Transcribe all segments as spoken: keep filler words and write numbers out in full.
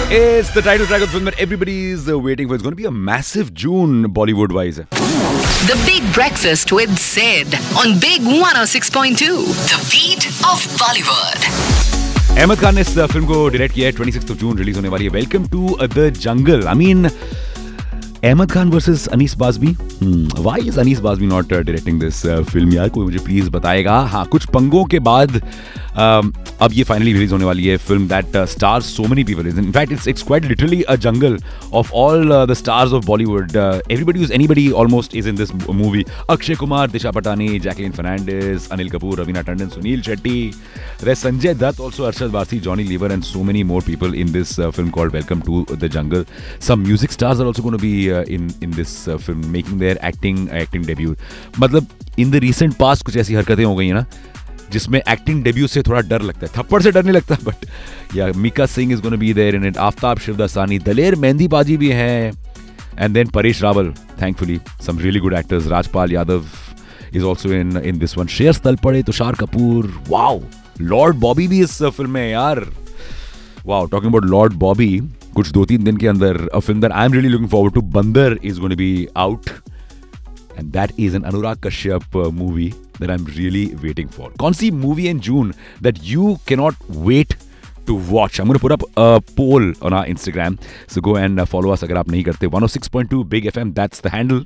It's the title track of the film that everybody's uh, waiting for. It's going to be a massive June Bollywood-wise. The Big Breakfast with Sid on Big one oh six point two. The beat of Bollywood. Ahmad Khan ने इस film को direct किया है. twenty-sixth of June release होने वाली है. Welcome to the jungle. I mean Ahmad Khan versus Anees Bazmee. Why is Anees Bazmee not directing this film यार? कोई मुझे प्लीज बताएगा. हाँ, कुछ पंगों के बाद um, अब ये फाइनली रिलीज होने वाली है. Film that stars so many people. In fact it's it's quite literally a jungle of all the stars of Bollywood. Everybody is anybody almost is in this movie. Akshay Kumar, Disha Patani, Jacqueline Fernandes, Anil Kapoor, Raveena Tandon, Sunil Shetty, there's Sanjay Dutt, also Arshad Bharti, Johnny Lever, and so many more people in this uh, film called Welcome to the Jungle. Some music stars are also going to be uh, in in this uh, film, making their acting acting debut. मतलब in the recent past कुछ ऐसी हरकतें हो गई हैं ना जिसमें acting debut से थोड़ा डर लगता है. थप्पड़ से डर नहीं लगता, बट या Mika Singh is gonna be there in it. Aftab Shivdasani, Daler Mehndi बाजी भी हैं, and then Paresh Rawal. Thankfully some really good actors. Rajpal Yadav is also in in this one. Shreyas Talpade, Tushar Kapoor. Wow, Lord Bobby भी इस फिल्म में है यार. Wow, talking about Lord Bobby, कुछ दो तीन दिन के अंदर a film that I am really looking forward to, बंदर, is going to be out, and that is an Anurag Kashyap uh, movie that I'm really waiting for. कौन सी movie in June that you cannot wait to watch? I'm going to put up a poll on our Instagram, so go and uh, follow us अगर आप नहीं करते. one oh six point two Big F M, that's the handle.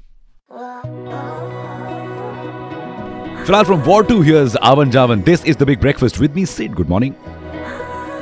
फिलहाल from War two, here's Avan Javan. This is the Big Breakfast with me, Sid. Good morning.